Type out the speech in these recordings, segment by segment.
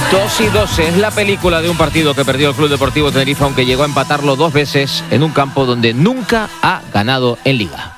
2-12 es la película de un partido que perdió el Club Deportivo Tenerife, aunque llegó a empatarlo 2 veces en un campo donde nunca ha ganado en Liga.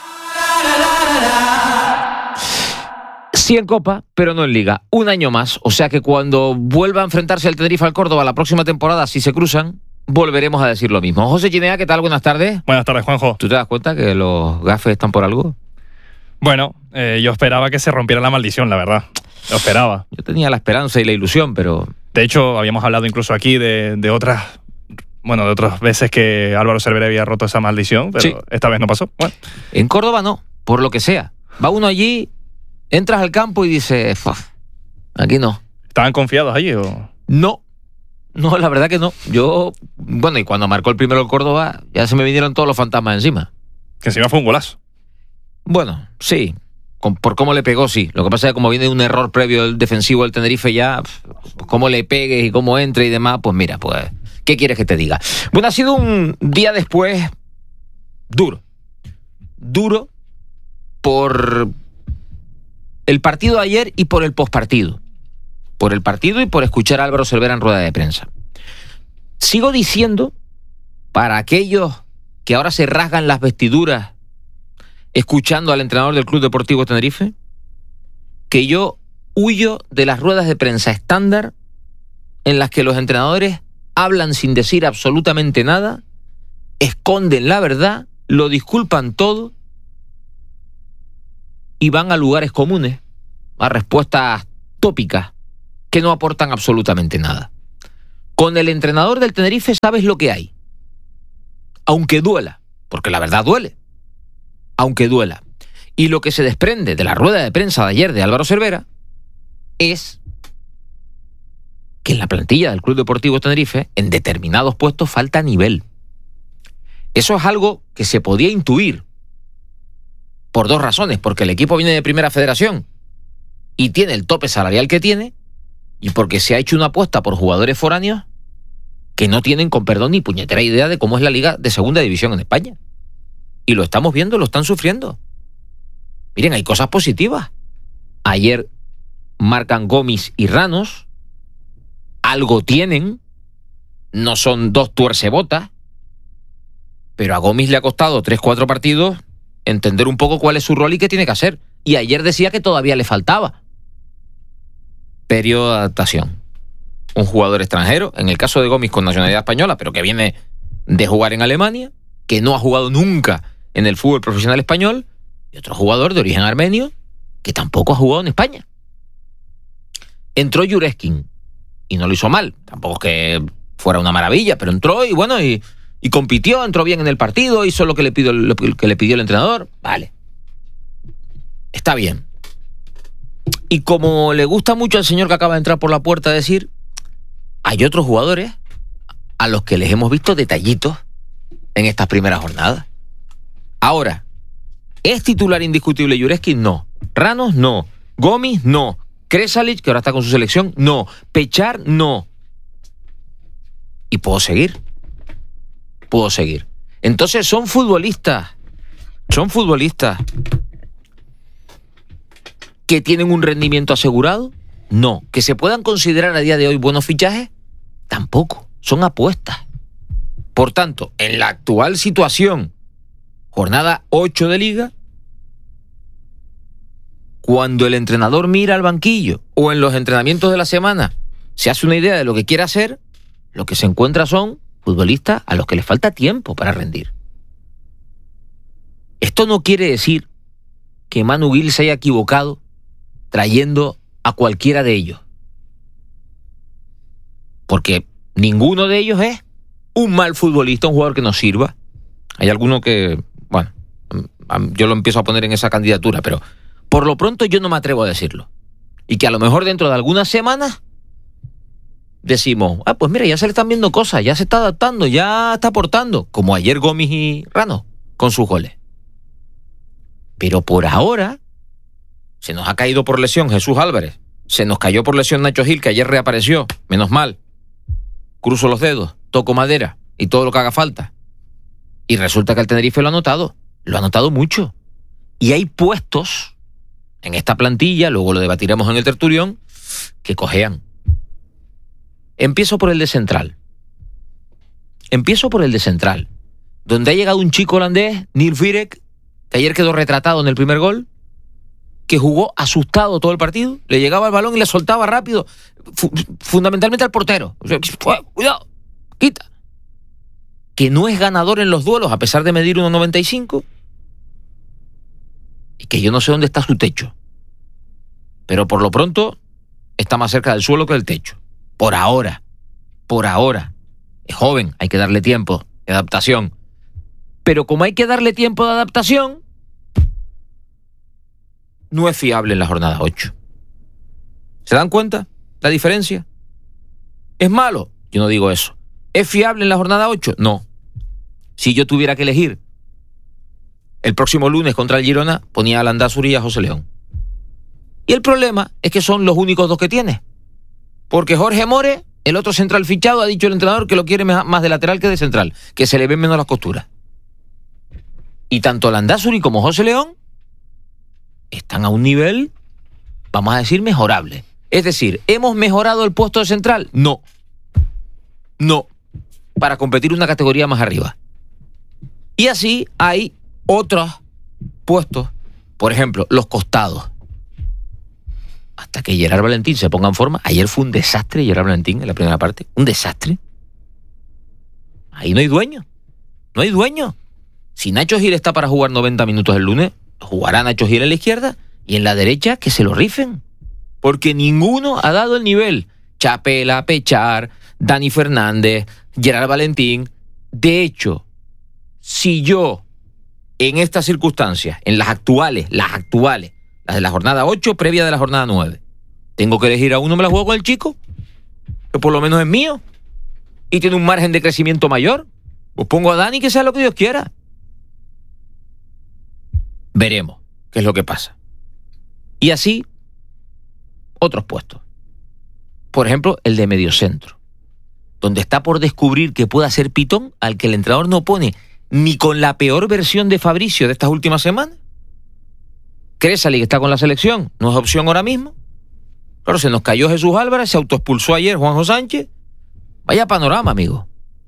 Sí en Copa, pero no en Liga. Un año más, o sea que cuando vuelva a enfrentarse el Tenerife al Córdoba la próxima temporada, si se cruzan, volveremos a decir lo mismo. José Ginea, ¿qué tal? Buenas tardes. Buenas tardes, Juanjo. ¿Tú te das cuenta que los gafes están por algo? Bueno, yo esperaba que se rompiera la maldición, la verdad. Lo esperaba. Yo tenía la esperanza y la ilusión, pero... De hecho, habíamos hablado incluso aquí de otras veces que Álvaro Cervera había roto esa maldición, pero sí, esta vez no pasó. Bueno. En Córdoba no, por lo que sea. Va uno allí, entras al campo y dices, aquí no. ¿Estaban confiados allí o...? No, la verdad que no. Y cuando marcó el primero el Córdoba, ya se me vinieron todos los fantasmas encima. Que encima fue un golazo. Bueno, sí. Por cómo le pegó, sí. Lo que pasa es que como viene un error previo del defensivo del Tenerife ya, cómo le pegues y cómo entre y demás, pues mira, pues, ¿qué quieres que te diga? Bueno, ha sido un día después duro. Duro por el partido de ayer y por el pospartido. Por el partido y por escuchar a Álvaro Cervera en rueda de prensa. Sigo diciendo, para aquellos que ahora se rasgan las vestiduras escuchando al entrenador del Club Deportivo Tenerife, que yo huyo de las ruedas de prensa estándar en las que los entrenadores hablan sin decir absolutamente nada, esconden la verdad, lo disculpan todo y van a lugares comunes, a respuestas tópicas que no aportan absolutamente nada. Con el entrenador del Tenerife sabes lo que hay, aunque duela, porque la verdad duele. Aunque duela. Y lo que se desprende de la rueda de prensa de ayer de Álvaro Cervera es que en la plantilla del Club Deportivo Tenerife, en determinados puestos, falta nivel. Eso es algo que se podía intuir por 2 razones. Porque el equipo viene de Primera Federación y tiene el tope salarial que tiene, y porque se ha hecho una apuesta por jugadores foráneos que no tienen, con perdón, ni puñetera idea de cómo es la liga de segunda división en España. Y lo estamos viendo, lo están sufriendo. Miren, hay cosas positivas. Ayer marcan Gomis y Ranos. Algo tienen. No son 2 tuercebotas. Pero a Gomis le ha costado 3-4 partidos entender un poco cuál es su rol y qué tiene que hacer. Y ayer decía que todavía le faltaba periodo de adaptación. Un jugador extranjero, en el caso de Gomis con nacionalidad española, pero que viene de jugar en Alemania, que no ha jugado nunca en el fútbol profesional español, y otro jugador de origen armenio que tampoco ha jugado en España. Entró Jureskin y no lo hizo mal, tampoco es que fuera una maravilla, pero entró y bueno, y compitió, entró bien en el partido, hizo lo que le pidió el entrenador. Vale, está bien. Y como le gusta mucho al señor que acaba de entrar por la puerta decir, hay otros jugadores a los que les hemos visto detallitos en estas primeras jornadas. Ahora, ¿es titular indiscutible Jureskin? No. Ranos, no. Gomis, no. Kresalic, que ahora está con su selección, no. Pechar, no. Y puedo seguir. Entonces son futbolistas que tienen un rendimiento asegurado, no. Que se puedan considerar a día de hoy buenos fichajes, tampoco. Son apuestas. Por tanto, en la actual situación, jornada 8 de Liga, cuando el entrenador mira al banquillo o en los entrenamientos de la semana se hace una idea de lo que quiere hacer, lo que se encuentra son futbolistas a los que les falta tiempo para rendir. Esto no quiere decir que Manu Gil se haya equivocado trayendo a cualquiera de ellos, porque ninguno de ellos es un mal futbolista, un jugador que nos sirva. Hay alguno que, bueno, yo lo empiezo a poner en esa candidatura, pero por lo pronto yo no me atrevo a decirlo. Y que a lo mejor dentro de algunas semanas decimos, pues mira, ya se le están viendo cosas, ya se está adaptando, ya está aportando, como ayer Gomis y Rano con sus goles. Pero por ahora se nos ha caído por lesión Jesús Álvarez, se nos cayó por lesión Nacho Gil, que ayer reapareció, menos mal. Cruzo los dedos, toco madera y todo lo que haga falta. Y resulta que el Tenerife lo ha notado mucho. Y hay puestos en esta plantilla, luego lo debatiremos en el tertulión, que cojean. Empiezo por el de central. Donde ha llegado un chico holandés, Neil Virek, que ayer quedó retratado en el primer gol, que jugó asustado todo el partido, le llegaba el balón y le soltaba rápido, fundamentalmente al portero. Cuidado, quita. Que no es ganador en los duelos, a pesar de medir 1,95, y que yo no sé dónde está su techo. Pero por lo pronto está más cerca del suelo que del techo. Por ahora. Es joven, hay que darle tiempo de adaptación. Pero como hay que darle tiempo de adaptación, no es fiable en la jornada 8. ¿Se dan cuenta la diferencia? ¿Es malo? Yo no digo eso. ¿Es fiable en la jornada 8? No. Si yo tuviera que elegir el próximo lunes contra el Girona, ponía a Landázuri y a José León. Y el problema es que son los únicos dos que tiene. Porque Jorge More, el otro central fichado, ha dicho el entrenador que lo quiere más de lateral que de central, que se le ven menos las costuras. Y tanto Landázuri como José León están a un nivel, vamos a decir, mejorable. Es decir, ¿hemos mejorado el puesto de central? No. Para competir una categoría más arriba. Y así hay otros puestos, por ejemplo, los costados. Hasta que Gerard Valentín se ponga en forma. Ayer fue un desastre Gerard Valentín en la primera parte. Un desastre. Ahí no hay dueño. Si Nacho Gil está para jugar 90 minutos el lunes, jugará Nacho Gil en la izquierda y en la derecha que se lo rifen. Porque ninguno ha dado el nivel. Chapela, Pechar, Dani Fernández, Gerard Valentín. De hecho, si yo, en estas circunstancias, en las actuales, las de la jornada 8, previa de la jornada 9, tengo que elegir a uno, me la juego con el chico, que por lo menos es mío, y tiene un margen de crecimiento mayor. Pues pongo a Dani, que sea lo que Dios quiera. Veremos qué es lo que pasa. Y así, otros puestos. Por ejemplo, el de mediocentro, donde está por descubrir que pueda ser Pitón, al que el entrenador no pone ni con la peor versión de Fabricio de estas últimas semanas. Cresali, que está con la selección, no es opción ahora mismo. Claro, se nos cayó Jesús Álvarez, se autoexpulsó ayer Juanjo Sánchez. Vaya panorama, amigo.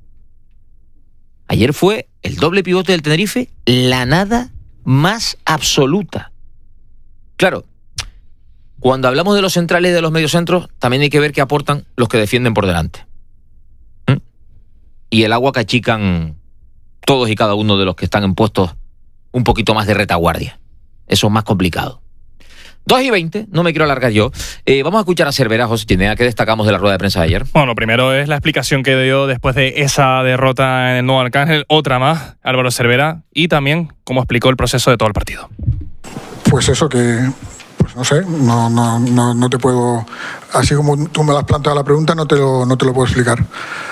Ayer fue el doble pivote del Tenerife, la nada más absoluta. Claro, cuando hablamos de los centrales y de los mediocentros, también hay que ver qué aportan los que defienden por delante. Y el agua que achican todos y cada uno de los que están en puestos un poquito más de retaguardia. Eso es más complicado. 2:20, no me quiero alargar yo. Vamos a escuchar a Cervera, José Chinea. ¿Qué destacamos de la rueda de prensa de ayer? Bueno, lo primero es la explicación que dio después de esa derrota en el Nuevo Arcángel. Otra más, Álvaro Cervera. Y también cómo explicó el proceso de todo el partido. Pues eso que... Pues no sé, no te puedo... Así como tú me lo has planteado la pregunta, no te lo puedo explicar.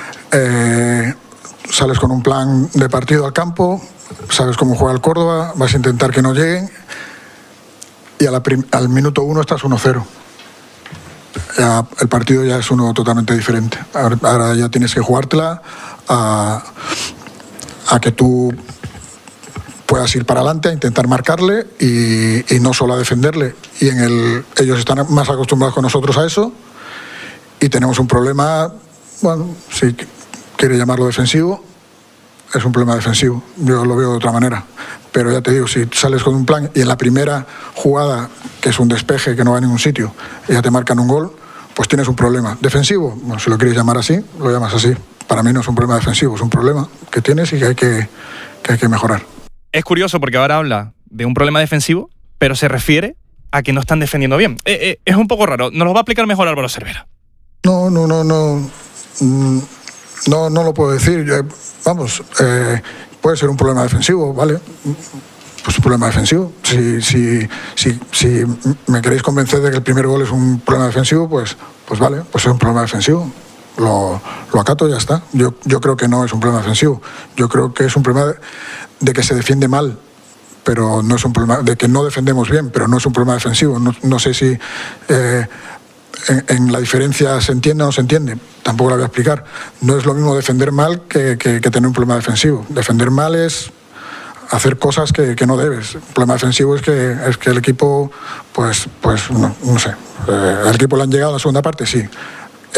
Sales con un plan de partido al campo, sabes cómo juega el Córdoba, vas a intentar que no lleguen y al minuto 1 estás 1-0. Ya, el partido ya es uno totalmente diferente. Ahora ya tienes que jugártela a que tú puedas ir para adelante, a intentar marcarle y no solo a defenderle. Y ellos están más acostumbrados con nosotros a eso y tenemos un problema, bueno, si quiere llamarlo defensivo, es un problema defensivo. Yo lo veo de otra manera. Pero ya te digo, si sales con un plan y en la primera jugada, que es un despeje que no va a ningún sitio, y ya te marcan un gol, pues tienes un problema. ¿Defensivo? Bueno, si lo quieres llamar así, lo llamas así. Para mí no es un problema defensivo, es un problema que tienes y que hay que mejorar. Es curioso porque ahora habla de un problema defensivo, pero se refiere a que no están defendiendo bien. Es un poco raro. ¿Nos lo va a explicar mejor Álvaro Cervera? No lo puedo decir. Puede ser un problema defensivo, ¿vale? Pues un problema defensivo. Si me queréis convencer de que el primer gol es un problema defensivo, pues vale, pues es un problema defensivo. Lo acato y ya está. Yo creo que no es un problema defensivo. Yo creo que es un problema de que se defiende mal, pero no es un problema de que no defendemos bien, pero no es un problema defensivo. No sé si en la diferencia se entiende o no se entiende. Tampoco la voy a explicar. No es lo mismo defender mal que tener un problema defensivo. Defender mal es hacer cosas que no debes. El problema defensivo es que el equipo, pues no sé. ¿El equipo le han llegado a la segunda parte? Sí.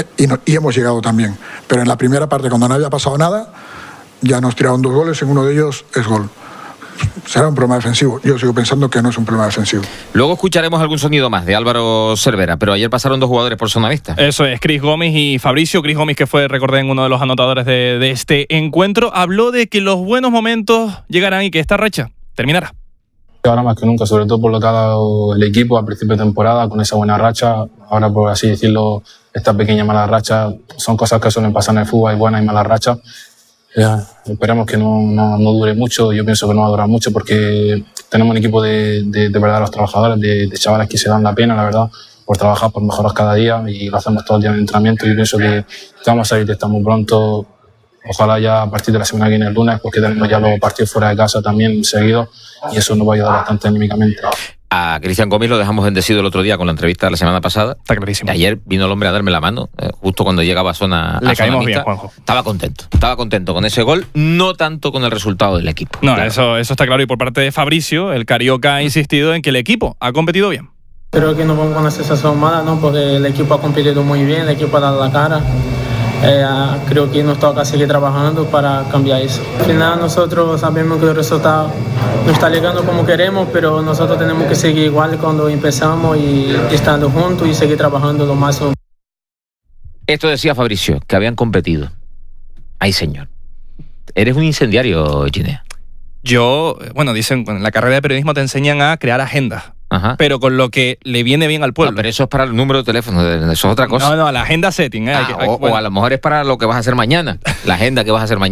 y hemos llegado también. Pero en la primera parte, cuando no había pasado nada, ya nos tiraron 2 goles, en uno de ellos es gol. Será un problema defensivo. Yo sigo pensando que no es un problema defensivo. Luego escucharemos algún sonido más de Álvaro Cervera, pero ayer pasaron 2 jugadores por zona mixta. Eso es, Chris Gómez y Fabricio. Chris Gómez, que fue, recordé, uno de los anotadores de este encuentro, habló de que los buenos momentos llegarán y que esta racha terminará. Ahora más que nunca, sobre todo por lo que ha dado el equipo al principio de temporada, con esa buena racha. Ahora, por así decirlo, esta pequeña mala racha son cosas que suelen pasar en el fútbol, hay buenas y malas rachas. Esperemos que no dure mucho. Yo pienso que no va a durar mucho porque tenemos un equipo de verdaderos trabajadores, de chavales que se dan la pena, la verdad, por trabajar, por mejorar cada día, y lo hacemos todo el día en el entrenamiento. Yo pienso que vamos a salir de esta muy pronto. Ojalá ya a partir de la semana que viene, el lunes, porque tenemos ya los partidos fuera de casa también seguidos, y eso nos va a ayudar bastante anímicamente. A Cristian Gómez lo dejamos bendecido el otro día con la entrevista de la semana pasada. Está clarísimo. Ayer vino el hombre a darme la mano, justo cuando llegaba a zona. Le caímos mixta. bien, Juanjo. Estaba contento con ese gol, no tanto con el resultado del equipo. No, claro. eso está claro. Y por parte de Fabricio, el carioca ha insistido en que el equipo ha competido bien. Creo que no vamos con una sensación mala, ¿no? Porque el equipo ha competido muy bien, el equipo ha dado la cara. Creo que nos toca seguir trabajando para cambiar eso. Al final nosotros sabemos que el resultado no está llegando como queremos, pero nosotros tenemos que seguir igual cuando empezamos y estando juntos y seguir trabajando lo máximo. Esto decía Fabricio, que habían competido. Ay, señor. Eres un incendiario, Ginea. Yo, dicen, en la carrera de periodismo te enseñan a crear agendas. Ajá. Pero con lo que le viene bien al pueblo. No, pero eso es para el número de teléfono, eso es otra cosa. No, la agenda setting. O a lo mejor es para lo que vas a hacer mañana, la agenda que vas a hacer mañana.